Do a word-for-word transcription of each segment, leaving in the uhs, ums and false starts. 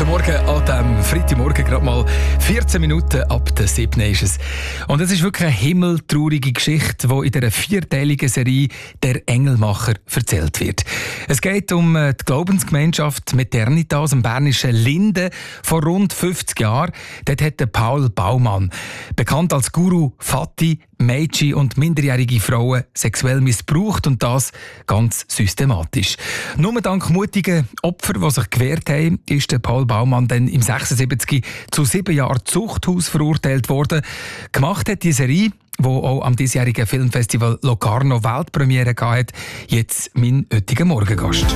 Morgen an diesem Freitagmorgen, gerade mal vierzehn Minuten ab der siebten ist es. Und es ist wirklich eine himmeltraurige Geschichte, die in dieser vierteiligen Serie «Der Engelmacher» erzählt wird. Es geht um die Glaubensgemeinschaft Maternita aus dem bernischen Linden vor rund fünfzig Jahren. Dort hat der Paul Baumann, bekannt als Guru Fati, Mädchen und minderjährige Frauen sexuell missbraucht, und das ganz systematisch. Nur dank mutigen Opfern, die sich gewehrt haben, ist der Paul Baumann dann im sechsundsiebzig zu sieben Jahren Zuchthaus verurteilt worden. Gemacht hat die Serie, die auch am diesjährigen Filmfestival Locarno Weltpremiere hatte, jetzt mein heutiger Morgengast.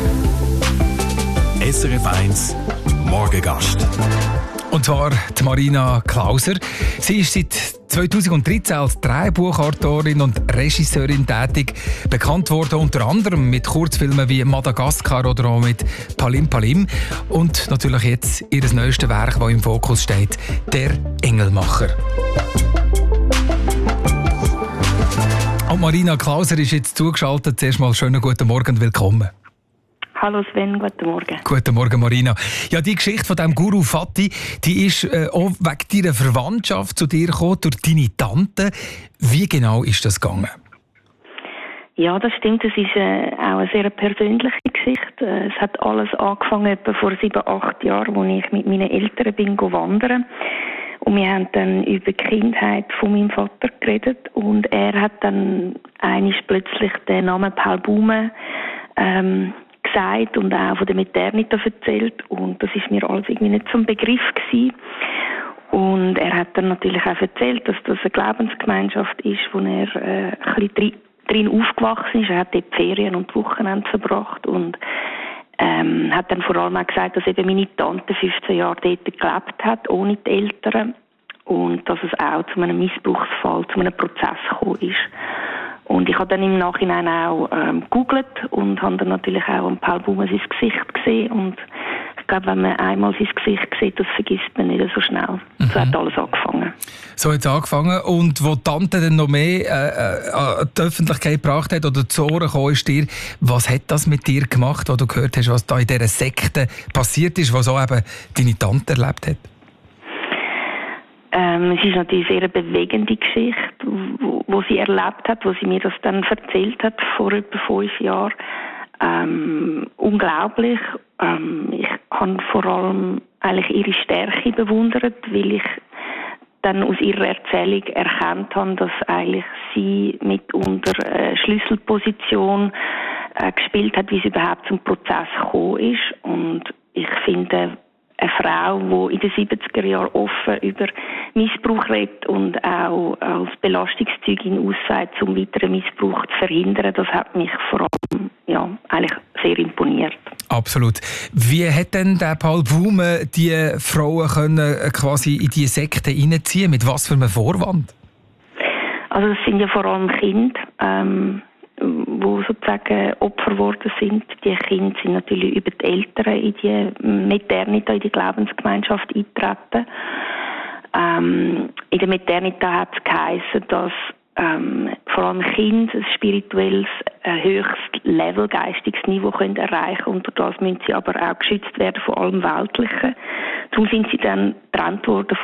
S R F eins Morgengast. Und zwar die Marina Klauser. Sie ist seit zweitausenddreizehn als Drehbuchautorin und Regisseurin tätig. Bekannt worden unter anderem mit Kurzfilmen wie Madagaskar oder auch mit Palim Palim. Und natürlich jetzt ihr neuestes Werk, das im Fokus steht, «Der Engelmacher». Und Marina Klauser ist jetzt zugeschaltet. Zuerst mal schönen guten Morgen und willkommen. Hallo Sven, guten Morgen. Guten Morgen, Marina. Ja, die Geschichte von diesem Guru Fati, die ist äh, auch wegen deiner Verwandtschaft zu dir gekommen, durch deine Tante. Wie genau ist das gegangen? Ja, das stimmt. Es ist äh, auch eine sehr persönliche Geschichte. Äh, es hat alles angefangen etwa vor sieben, acht Jahren, als ich mit meinen Eltern bin wandern. Und wir haben dann über die Kindheit von meinem Vater geredet. Und er hat dann einmal plötzlich den Namen Paul Baumann ähm, gesagt und auch von der Maternita erzählt, und das ist mir alles irgendwie nicht zum Begriff gewesen. Und er hat dann natürlich auch erzählt, dass das eine Glaubensgemeinschaft ist, wo er äh, ein bisschen drin aufgewachsen ist. Er hat dort die Ferien und die Wochenende verbracht und ähm, hat dann vor allem auch gesagt, dass eben meine Tante fünfzehn Jahre dort gelebt hat, ohne die Eltern, und dass es auch zu einem Missbrauchsfall, zu einem Prozess gekommen ist. Und ich habe dann im Nachhinein auch ähm, gegoogelt und habe dann natürlich auch an Paul Baumann sein Gesicht gesehen. Und ich glaube, wenn man einmal sein Gesicht sieht, das vergisst man nicht so schnell. Mhm. So hat alles angefangen. So hat es angefangen. Und wo die Tante dann noch mehr äh, an die Öffentlichkeit gebracht hat oder zu Ohren gekommen ist dir, was hat das mit dir gemacht, wo du gehört hast, was da in dieser Sekte passiert ist, was auch eben deine Tante erlebt hat? Ähm, es ist natürlich eine sehr bewegende Geschichte, wo, wo sie erlebt hat, wo sie mir das dann erzählt hat vor etwa fünf Jahren. Ähm, unglaublich. Ähm, ich habe vor allem eigentlich ihre Stärke bewundert, weil ich dann aus ihrer Erzählung erkannt habe, dass eigentlich sie mitunter eine Schlüsselposition äh, gespielt hat, wie es überhaupt zum Prozess gekommen ist. Und ich finde, eine Frau, die in den siebziger Jahren offen über Missbrauch redet und auch als Belastungszeugin aussagt, um weiteren Missbrauch zu verhindern, das hat mich vor allem ja, eigentlich sehr imponiert. Absolut. Wie hat denn der Paul Baumann die Frauen können quasi in diese Sekte hineinziehen? Mit was für einem Vorwand? Also es sind ja vor allem Kinder, ähm, wo sozusagen Opfer geworden sind. Die Kinder sind natürlich über die Eltern in die Maternita, in die Glaubensgemeinschaft eingetreten. Ähm, in der Maternita hat es geheißen, dass ähm, vor allem Kinder ein spirituelles, ein höchstes Level, geistiges Niveau können erreichen, und durch das müssen sie aber auch geschützt werden von allem Weltlichen. Darum sind sie dann getrennt worden